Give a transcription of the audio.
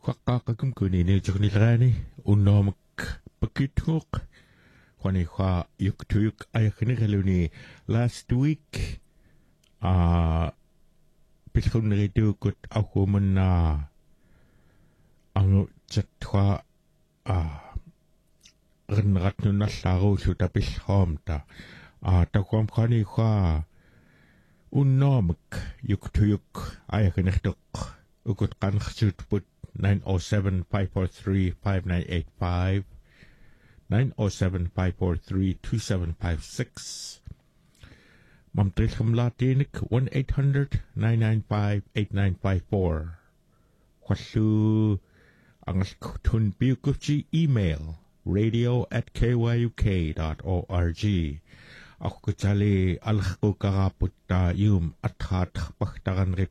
Quaqqaqqakum kunini turnilrani unnoomuk pakitnguq qaniqa yuktuyuk ayakhnigaluni last week pilkhunrituukut auhumunna angu chatwa rinratnunallaaruullu tapillhoomta takwam qaniqa unnoomuk yuktuyuk ayakhnertuq ukut qanqsuutput 907-543-5985 907-543-2756 Mamtrilhamlatinik 1-800-995-8954 Qallu angalkutun biukutsi email radio@kyuk.org Akkutali alkhukaraaputta yum athaat pagtaranrip